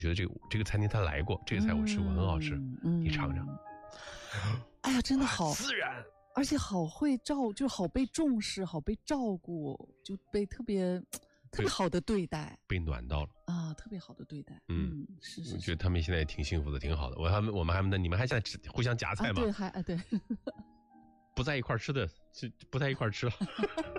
觉得这个餐厅他来过，这个菜我吃过，很好吃，你尝尝。 哎呀，真的好自然， 而且好会就好被重视，好被照顾，就被特别好的对待， 被暖到了啊，特别好的对待。是。 我觉得他们现在挺幸福的，挺好的。我们还你们还现在互相夹菜吗？ 对，对。 不在一块吃的，不在一块吃了。